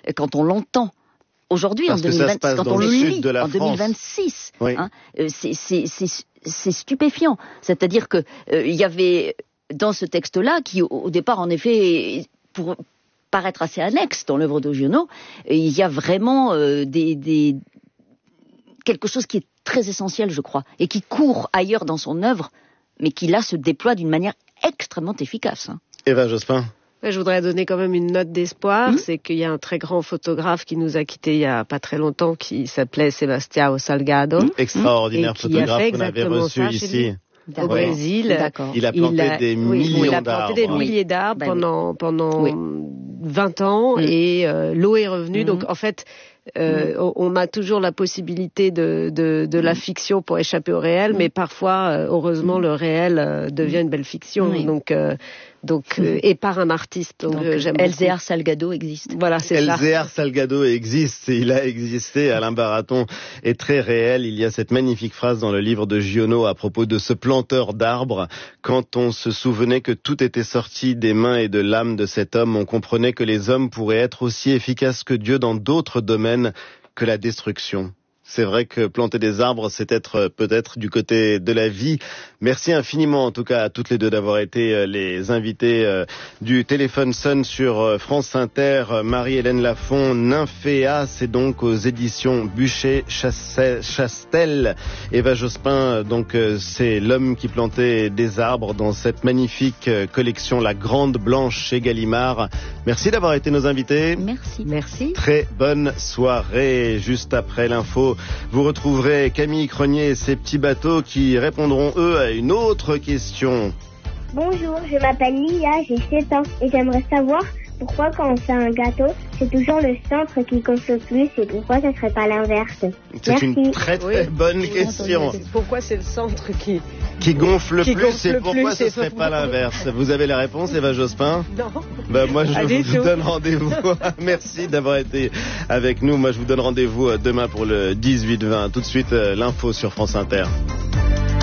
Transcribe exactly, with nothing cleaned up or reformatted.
quand on l'entend. Aujourd'hui, Parce en deux mille vingt, quand on le lit en deux mille vingt-six, oui. hein, c'est, c'est, c'est, c'est stupéfiant. C'est-à-dire que euh, il y avait dans ce texte-là, qui au départ, en effet, pour paraître assez annexe dans l'œuvre de Giono, il y a vraiment euh, des, des quelque chose qui est très essentiel, je crois, et qui court ailleurs dans son œuvre, mais qui là se déploie d'une manière extrêmement efficace. Hein. Eva Jospin. Je voudrais donner quand même une note d'espoir, mmh. c'est qu'il y a un très grand photographe qui nous a quittés il y a pas très longtemps, qui s'appelait Sebastião Salgado. Mmh. Extraordinaire photographe qu'on avait reçu ici. Au Brésil. D'accord. Il a planté il a, des oui, millions il a d'arbres. planté des milliers d'arbres pendant, pendant oui. vingt ans mmh. et euh, l'eau est revenue. Mmh. Donc en fait, euh, mmh. on a toujours la possibilité de, de, de la fiction pour échapper au réel, mmh. mais parfois, euh, heureusement, mmh. le réel euh, devient une belle fiction. Mmh. Donc, euh, donc mmh. euh, et par un artiste. Donc, donc euh, j'aime Elzéar Salgado existe. Voilà, c'est ça. Elzéar Salgado existe. Il a existé. Alain Baraton est très réel. Il y a cette magnifique phrase dans le livre de Giono à propos de ce planteur d'arbres. Quand on se souvenait que tout était sorti des mains et de l'âme de cet homme, on comprenait que les hommes pourraient être aussi efficaces que Dieu dans d'autres domaines que la destruction. C'est vrai que planter des arbres, c'est être peut-être du côté de la vie. Merci infiniment, en tout cas, à toutes les deux d'avoir été les invités du Téléphone Sonne sur France Inter. Marie-Hélène Lafont, Nymphéa, c'est donc aux éditions Buchet-Chastel. Eva Jospin, donc, c'est l'homme qui plantait des arbres dans cette magnifique collection La Grande Blanche chez Gallimard. Merci d'avoir été nos invités. Merci. Merci. Très bonne soirée. Juste après l'info, vous retrouverez Camille Cronier et ses petits bateaux qui répondront, eux, à une autre question. Bonjour, je m'appelle Lia, j'ai sept ans et j'aimerais savoir pourquoi quand on fait un gâteau, c'est toujours le centre qui gonfle le plus et pourquoi ça serait pas l'inverse. C'est Merci. une très très oui. bonne oui, question. Pourquoi c'est le centre qui... Qui gonfle le qui plus gonfle et le pourquoi plus, ce serait pas l'inverse? Vous avez la réponse, Eva Jospin? Non. Ben, moi, je Allez, vous tout. donne rendez-vous. Merci d'avoir été avec nous. Moi, je vous donne rendez-vous demain pour le dix-huit vingt. Tout de suite, l'info sur France Inter.